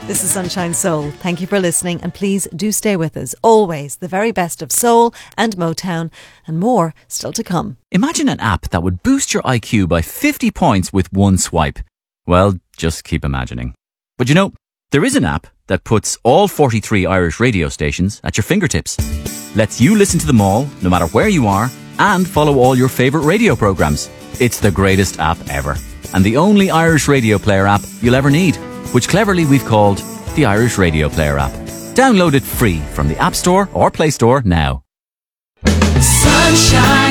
This is Sunshine Soul. Thank you for listening, and please do stay with us. Always the very best of soul and Motown, and more still to come. Imagine an app that would boost your IQ by 50 points with one swipe. Well, just keep imagining. But you know, there is an app that puts all 43 Irish radio stations at your fingertips. Lets you listen to them all, no matter where you are, and follow all your favourite radio programmes. It's the greatest app ever, and the only Irish radio player app you'll ever need, which cleverly we've called the Irish Radio Player app. Download it free from the App Store or Play Store now. Sunshine.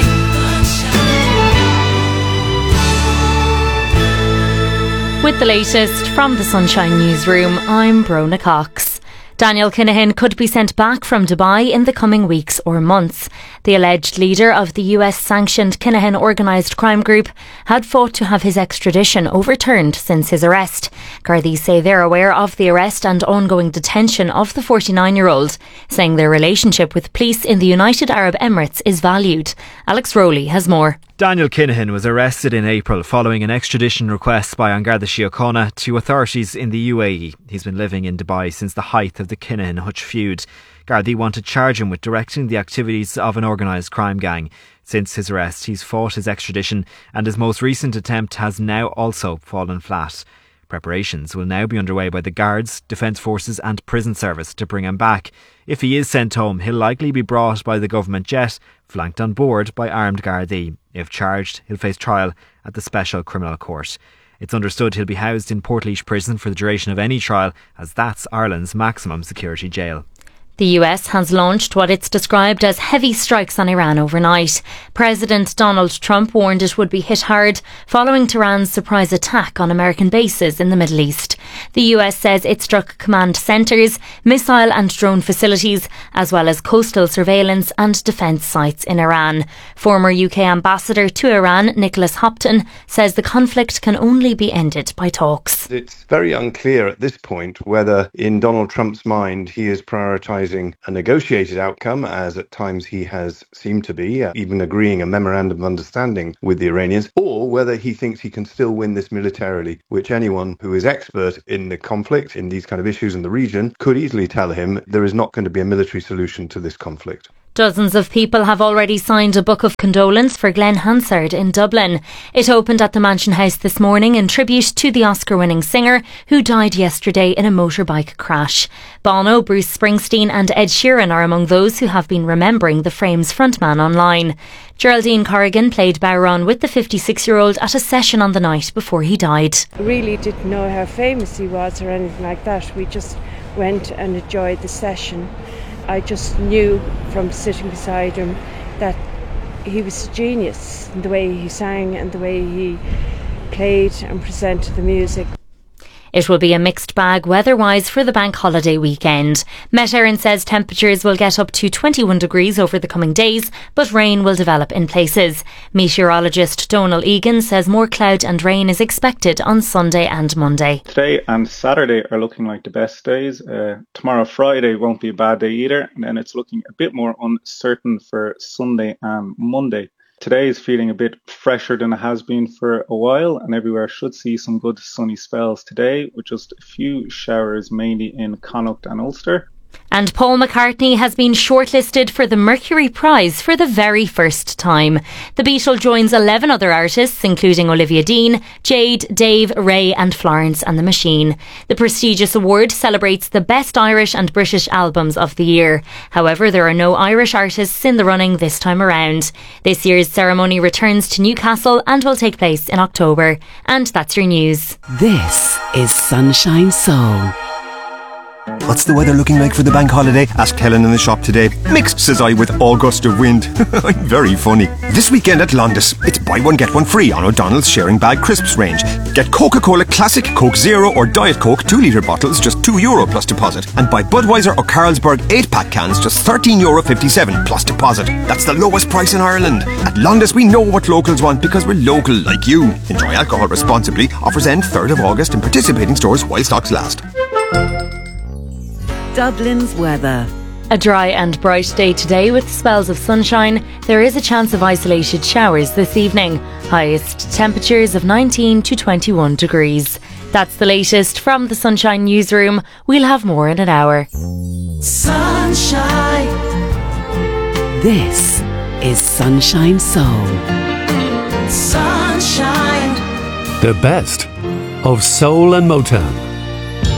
With the latest from the Sunshine Newsroom, I'm Brona Cox. Daniel Kinahan could be sent back from Dubai in the coming weeks or months. The alleged leader of the US-sanctioned Kinahan organised crime group had fought to have his extradition overturned since his arrest. Gardaí say they're aware of the arrest and ongoing detention of the 49-year-old, saying their relationship with police in the United Arab Emirates is valued. Alex Rowley has more. Daniel Kinahan was arrested in April following an extradition request by An Garda Síochána to authorities in the UAE. He's been living in Dubai since the height of the Kinahan-Hutch feud. Gardaí want to charge him with directing the activities of an organised crime gang. Since his arrest, he's fought his extradition, and his most recent attempt has now also fallen flat. Preparations will now be underway by the Guards, Defence Forces and Prison Service to bring him back. If he is sent home, he'll likely be brought by the government jet, flanked on board by armed Gardaí. If charged, he'll face trial at the Special Criminal Court. It's understood he'll be housed in Portlaoise Prison for the duration of any trial, as that's Ireland's maximum security jail. The US has launched what it's described as heavy strikes on Iran overnight. President Donald Trump warned it would be hit hard following Tehran's surprise attack on American bases in the Middle East. The US says it struck command centres, missile and drone facilities, as well as coastal surveillance and defence sites in Iran. Former UK ambassador to Iran, Nicholas Hopton, says the conflict can only be ended by talks. It's very unclear at this point whether in Donald Trump's mind he is prioritising a negotiated outcome, as at times he has seemed to be, even agreeing a memorandum of understanding with the Iranians, or whether he thinks he can still win this militarily, which anyone who is expert in the conflict, in these kind of issues in the region, could easily tell him there is not going to be a military solution to this conflict. Dozens of people have already signed a book of condolence for Glenn Hansard in Dublin. It opened at the Mansion House this morning in tribute to the Oscar-winning singer who died yesterday in a motorbike crash. Bono, Bruce Springsteen and Ed Sheeran are among those who have been remembering the Frames frontman online. Geraldine Corrigan played Bowron with the 56-year-old at a session on the night before he died. Really didn't know how famous he was or anything like that. We just went and enjoyed the session. I just knew from sitting beside him that he was a genius in the way he sang and the way he played and presented the music. It will be a mixed bag weather-wise for the bank holiday weekend. Met Éireann says temperatures will get up to 21 degrees over the coming days, but rain will develop in places. Meteorologist Donal Egan says more cloud and rain is expected on Sunday and Monday. Today and Saturday are looking like the best days. Tomorrow, Friday, won't be a bad day either, and then it's looking a bit more uncertain for Sunday and Monday. Today is feeling a bit fresher than it has been for a while, and everywhere should see some good sunny spells today, with just a few showers mainly in Connacht and Ulster. And Paul McCartney has been shortlisted for the Mercury Prize for the very first time. The Beatle joins 11 other artists, including Olivia Dean, Jade, Dave, Ray and Florence and the Machine. The prestigious award celebrates the best Irish and British albums of the year. However, there are no Irish artists in the running this time around. This year's ceremony returns to Newcastle and will take place in October. And that's your news. This is Sunshine Soul. What's the weather looking like for the bank holiday? Asked Helen in the shop today. Mixed, says I, with all gust of wind. Very funny. This weekend at Londis, it's buy one get one free on O'Donnell's Sharing Bag Crisps range. Get Coca-Cola Classic, Coke Zero or Diet Coke 2-litre bottles, just €2 plus deposit. And buy Budweiser or Carlsberg 8-pack cans, just €13.57 plus deposit. That's the lowest price in Ireland. At Londis, we know what locals want because we're local like you. Enjoy alcohol responsibly. Offers end 3rd of August in participating stores while stocks last. Dublin's weather. A dry and bright day today with spells of sunshine. There is a chance of isolated showers this evening. Highest temperatures of 19 to 21 degrees. That's the latest from the Sunshine Newsroom. We'll have more in an hour. Sunshine. This is Sunshine Soul. Sunshine. The best of soul and Motown.